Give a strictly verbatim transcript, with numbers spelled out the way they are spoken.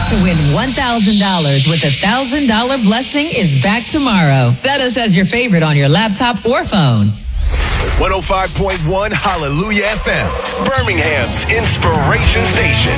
to win one thousand dollars with a one thousand dollars blessing is back tomorrow. Set us as your favorite on your laptop or phone. one oh five point one Hallelujah F M, Birmingham's inspiration station.